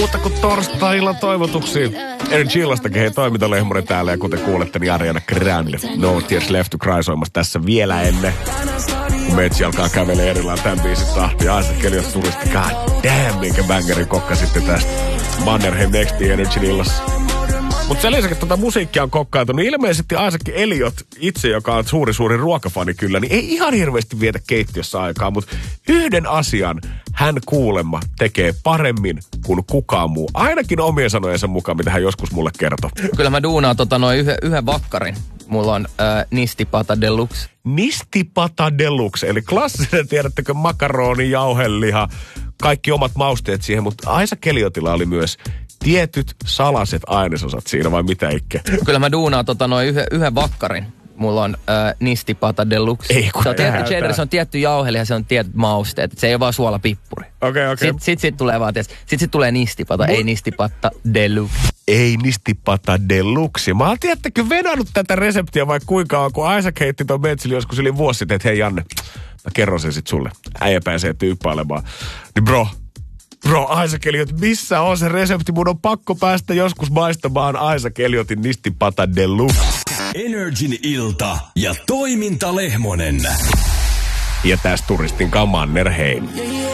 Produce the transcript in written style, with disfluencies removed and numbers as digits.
Mutta kun torstai-illan toivotuksiin. Energy Illastakin hei toimintalehmonen täällä ja kuten kuulette, niin Ariana Grande. No Tears Left to Cry soimassa tässä vielä ennen. Kun Metsi alkaa kävelee erillään tämän biisin tahtia. Isaac Elliot turisti. God damn, minkä bangerin kokka sitten tästä. Mannerheim Next Energy Illassa. Mutta sen lisäksi tätä musiikkia on kokkailtu, niin ilmeisesti Isaac Elliot itse, joka on suuri ruokafani kyllä, niin ei ihan hirveästi vietä keittiössä aikaa, mutta yhden asian hän kuulemma tekee paremmin kuin kukaan muu. Ainakin omien sanojensa mukaan, mitä hän joskus mulle kertoi. Kyllä mä duunaan yhden vakkarin. Mulla on Nistipata Deluxe. Nistipata Deluxe, eli klassinen, tiedättekö, makaroni, jauheliha, kaikki omat mausteet siihen, mutta Isaac Elliottilla oli myös tietyt salaset ainesosat siinä, vai mitä Ikke? Kyllä mä duunaan yhden vakkarin. Mulla on Nistipata Deluxe. Ei, kun se on tietty cheddar, se on tietty jauheliha, se on tietyt mausteet. Se ei ole vaan suolapippuri. Okei. Sitten tulee vaan, sit tulee Nistipata, ei Nistipata Deluxe. Ei Nistipata Deluxe. Mä oon tiedättekö venannut tätä reseptiä vai kuinka on, kun Isaac heitti ton Metsille joskus yli vuosi sitten, että hei Janne, mä kerron sen sit sulle. Äijä pääsee tyyppailemaan. Niin bro, Isaac Elliot, missä on se resepti? Mun on pakko päästä joskus maistamaan Isaac Elliotin Nistipata Deluxe. Energin ilta ja toimintalehmonen. Ja tästä turistin Mannerheim.